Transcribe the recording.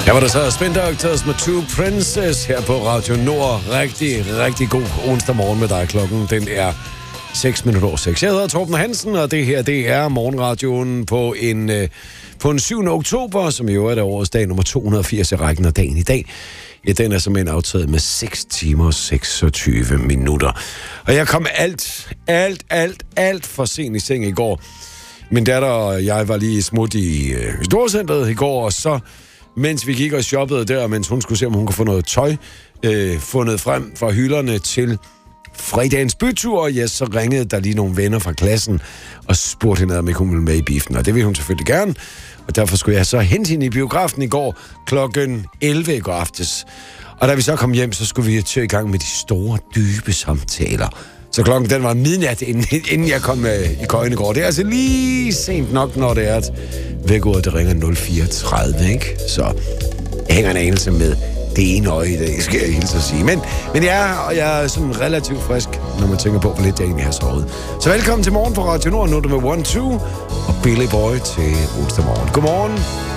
Her var der så Spin Doctors med Two Princess her på Radio Nord. Rigtig god onsdag morgen med dig. Klokken den er 6 minutter over 6. Jeg hedder Torben Hansen, og det her det er morgenradioen på en 7. oktober, som jo er årets dag nummer 280 i rækken, og dagen i dag. Ja, den er simpelthen aftaget med 6 timer og 26 minutter. Og jeg kom alt for sent i seng i går. Min datter og jeg var lige smut i Storcenteret i går, og så, mens vi gik og shoppede der, mens hun skulle se, om hun kunne få noget tøj fundet frem fra hylderne til fredagens bytur, ja, så ringede der lige nogle venner fra klassen og spurgte hende, om ikke hun ville med i biffen, og det ville hun selvfølgelig gerne. Og derfor skulle jeg så hente hende i biografen i går klokken 11 i går aftes. Og da vi så kom hjem, så skulle vi til i gang med de store, dybe samtaler. Så klokken den var midnat, inden jeg kom i køjen i går. Det er altså lige sent nok, når det er, at vækordet det ringer 04.30, ikke? Så jeg hænger en anelse med det ene øje i dag, skal jeg hilse at sige. Men jeg er sådan relativt frisk, når man tænker på, hvor lidt jeg egentlig har sovet. Så velkommen til morgen på Radio Nord. Nu er du med 1-2 og Billy Boy til onsdag morgen. Godmorgen.